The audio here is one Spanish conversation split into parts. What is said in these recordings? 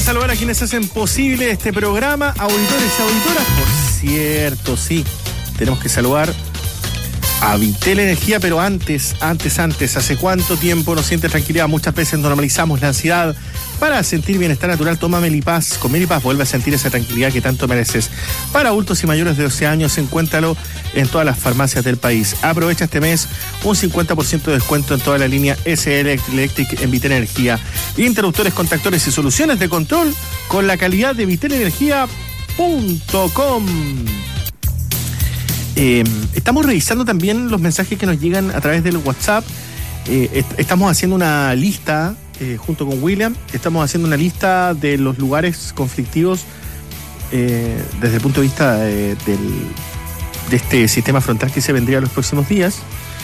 saludar a quienes hacen posible este programa, auditores y auditoras. Por cierto, sí, tenemos que saludar a Vitel Energía, pero antes, ¿hace cuánto tiempo no sientes tranquilidad? Muchas veces normalizamos la ansiedad. Para sentir bienestar natural, toma Melipaz. Con Melipaz vuelve a sentir esa tranquilidad que tanto mereces. Para adultos y mayores de 12 años, encuéntralo en todas las farmacias del país. Aprovecha este mes un 50% de descuento en toda la línea SL Electric en Vitel Energía. Interruptores, contactores y soluciones de control con la calidad de vitelenergia.com. Estamos revisando también los mensajes que nos llegan a través del WhatsApp. Estamos haciendo una lista junto con William. Estamos haciendo una lista de los lugares conflictivos desde el punto de vista de este sistema frontal que se vendría los próximos días.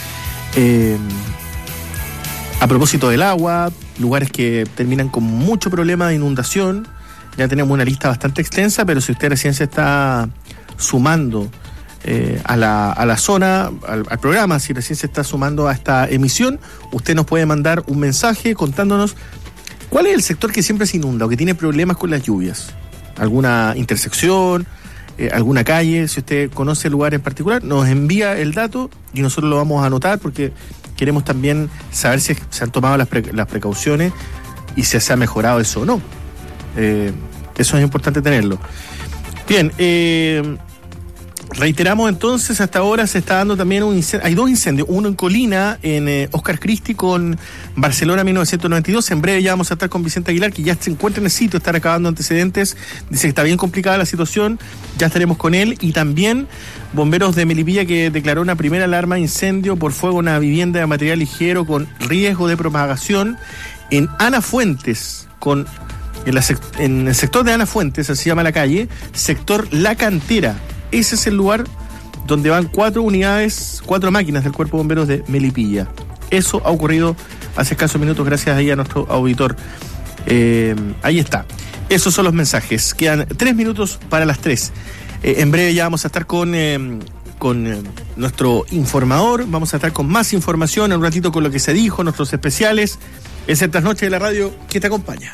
A propósito del agua, lugares que terminan con mucho problema de inundación. Ya tenemos una lista bastante extensa, pero si usted recién se está sumando a la zona, al programa, si recién se está sumando a esta emisión, usted nos puede mandar un mensaje contándonos cuál es el sector que siempre se inunda o que tiene problemas con las lluvias. Alguna intersección, alguna calle, si usted conoce el lugar en particular, nos envía el dato y nosotros lo vamos a anotar porque queremos también saber si se han tomado las precauciones y si se ha mejorado eso o no. Eso es importante tenerlo. Bien, reiteramos entonces, hasta ahora se está dando también un incendio. Hay dos incendios, uno en Colina, en Oscar Christie con Barcelona 1992. En breve ya vamos a estar con Vicente Aguilar, que ya se encuentra en el sitio, está recabando antecedentes. Dice que está bien complicada la situación, ya estaremos con él. Y también bomberos de Melipilla, que declaró una primera alarma de incendio por fuego en una vivienda de material ligero con riesgo de propagación en Ana Fuentes, en el sector de Ana Fuentes, así se llama la calle, sector La Cantera. Ese es el lugar donde van 4 máquinas del Cuerpo de Bomberos de Melipilla. Eso ha ocurrido hace escasos minutos, gracias ahí a nuestro auditor. Ahí está. Esos son los mensajes. Quedan 3 minutos para las 3. En breve ya vamos a estar con nuestro informador. Vamos a estar con más información en un ratito con lo que se dijo, nuestros especiales. Es el Trasnoche de la Radio que te acompaña.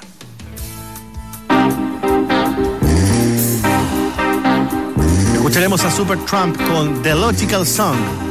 Escucharemos a Supertramp con The Logical Song.